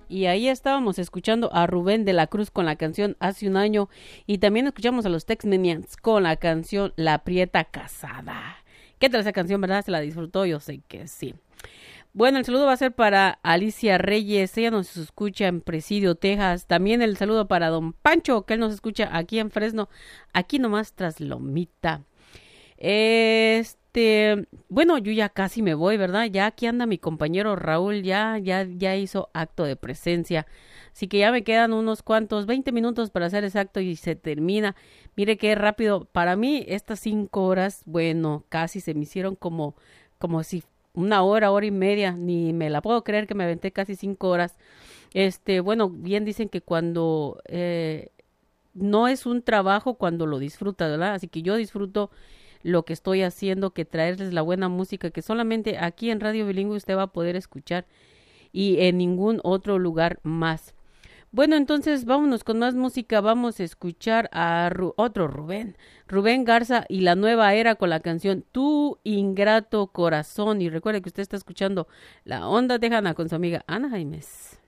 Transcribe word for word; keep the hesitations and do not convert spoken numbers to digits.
Y ahí estábamos escuchando a Rubén de la Cruz con la canción Hace un año. Y también escuchamos a los Tex-Menians con la canción La Prieta Casada. ¿Qué tal esa canción, verdad? ¿Se la disfrutó? Yo sé que sí. Bueno, el saludo va a ser para Alicia Reyes, ella nos escucha en Presidio, Texas. También el saludo para don Pancho, que él nos escucha aquí en Fresno, aquí nomás tras Lomita. Este, bueno, yo ya casi me voy, ¿verdad? Ya aquí anda mi compañero Raúl, ya, ya, ya hizo acto de presencia. Así que ya me quedan unos cuantos, veinte minutos para hacer exacto y se termina. Mire qué rápido. Para mí, estas cinco horas, bueno, casi se me hicieron como, como si una hora, hora y media, ni me la puedo creer que me aventé casi cinco horas. Este, bueno, bien dicen que cuando eh, no es un trabajo cuando lo disfrutas, ¿verdad? Así que yo disfruto lo que estoy haciendo, que traerles la buena música que solamente aquí en Radio Bilingüe usted va a poder escuchar y en ningún otro lugar más. Bueno, entonces vámonos con más música. Vamos a escuchar a Ru- otro Rubén, Rubén Garza y la nueva era con la canción Tu Ingrato Corazón. Y recuerde que usted está escuchando La Onda Tejana con su amiga Ana Jaimes.